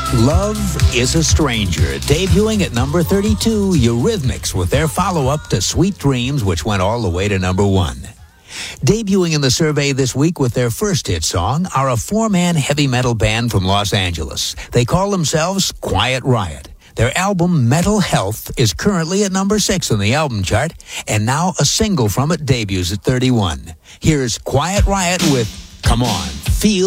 Love is a Stranger, debuting at number 32, Eurythmics with their follow-up to Sweet Dreams, which went all the way to number 1. Debuting in the survey this week with their first hit song are a four-man heavy metal band from Los Angeles. They call themselves Quiet Riot. Their album, Mental Health, is currently at number 6 on the album chart, and now a single from it debuts at 31. Here's Quiet Riot with Come On, Feel